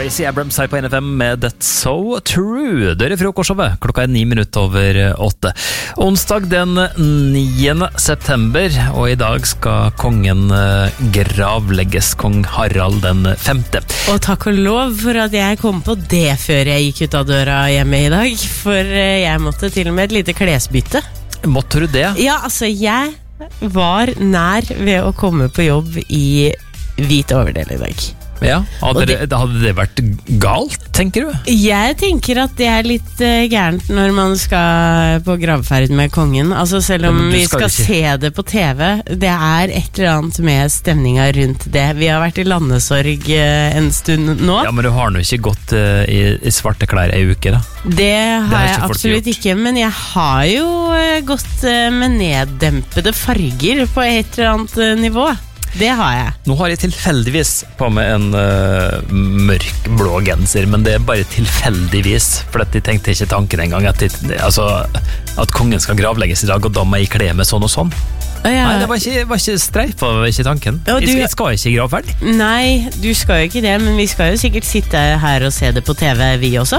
Tracy Abrams her på NFM med That's So True. Dere frokostshowet. Klokka 9:08. Onsdag den 9. september, og i dag skal kongen gravlegges, kong Harald den 5. Og takk og lov for at jeg kom på det før jeg gikk ut av døra hjemme i dag, for jeg måtte til og med et lite klesbytte. Måtte du det? Ja, altså jeg var nær ved å komme på jobb i hvit overdel i dag. Ja, hadde det vært galt, tenker du? Jeg tenker at det er litt gærent når man skal på gravferd med kongen. Altså selv om vi skal se det på TV, det er et eller annet med stemninga rundt det. Vi har vært i landesorg en stund nå. Ja, men du har nå ikke gått i svarte klær en uke, da? Det har jeg absolutt ikke, men jeg har jo gått med neddempede farger på et eller annet nivå. Det har jeg. Nå har jeg tilfeldigvis på meg en mørk blå genser, men det er bare tilfeldigvis, for jeg tenkte ikke tanken en gang at kongen skal gravlegges i dag, og da må jeg kle med sånn og sånn. Ja. Nei, det var ikke streif, var ikke tanken. Jeg skal ikke gravferd. Nei, du skal jo ikke det, men vi skal jo sikkert sitte her og se det på TV, vi også.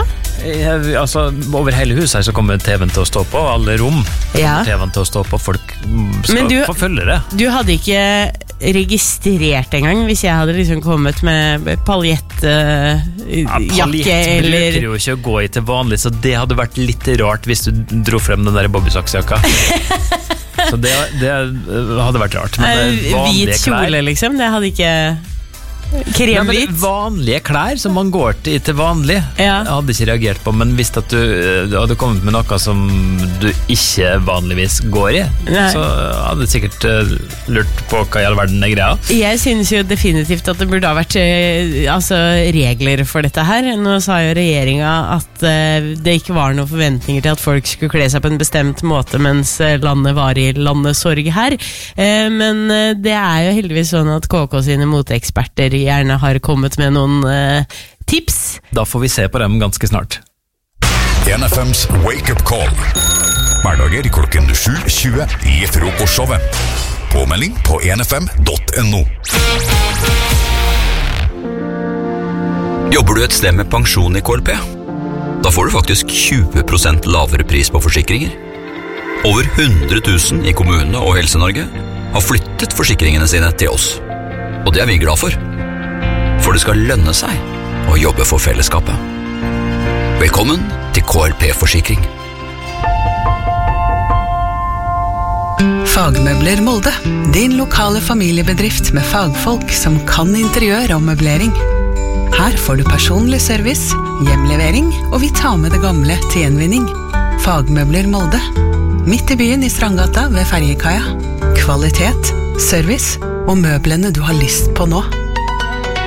Over hele huset her så kommer TV-en til å stå på, alle rom kommer TV-en til å stå på, folk skal få følge det. Du hadde ikke registrert en gang hvis jeg hadde liksom kommet med paljettjakke paljett bruker jo ikke å gå i til vanlig, så det hadde vært litt rart hvis du dro frem den der bobbysaksjakka. Så det hadde vært rart. Men hvit kjole liksom, det hadde ikke kremhvit. Vanlige klær som man går til vanlig, jeg hadde ikke reagert på, men hvis at du hadde kommet med noe som du ikke vanligvis går i, så hadde du sikkert lurt på hva i all verden er greia. Jeg synes jo definitivt at det burde ha vært regler for dette her. Nå sa jo regjeringa at det ikke var noen forventninger til at folk skulle kle seg på en bestemt måte mens landet var i landesorg her, men det er jo heldigvis sånn at KK sine moteeksperter gjerne har kommet med noen tips. Da får vi se på dem ganske snart. NFMs Wake Up Call. Hverdager klokken 7:20 i frokostshowet. Påmelding på nfm.no. Jobber du et sted med pensjon i KLP? Da får du faktisk 20% lavere pris på forsikringer. Over 100 000 i kommunene og Helse-Norge har flyttet forsikringene sine til oss. Og det er vi glad for. For det skal lønne seg å jobbe for fellesskapet. Velkommen til KLP-forsikring. Fagmøbler Molde. Din lokale familiebedrift med fagfolk som kan interiør og møblering. Her får du personlig service, hjemlevering, og vi tar med det gamle til gjenvinning. Fagmøbler Molde. Midt i byen i Strandgata ved Ferjekaia. Kvalitet, service og møblene du har lyst på nå.